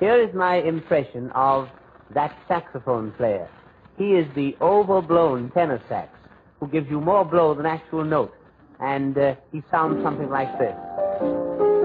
Here is my impression of that saxophone player. He is the overblown tenor sax who gives you more blow than actual note. And he sounds something like this.